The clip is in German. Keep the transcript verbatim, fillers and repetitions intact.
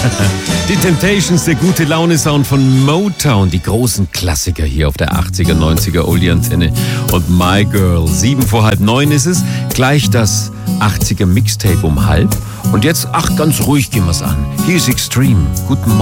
Die Temptations, der gute Laune-Sound von Motown, die großen Klassiker hier auf der achtziger, neunziger Oldie-Antenne. Und My Girl, sieben vor halb neun ist es, gleich das achtziger Mixtape um halb. Und jetzt, ach, ganz ruhig gehen wir's an. Hier ist Extreme. Guten Morgen.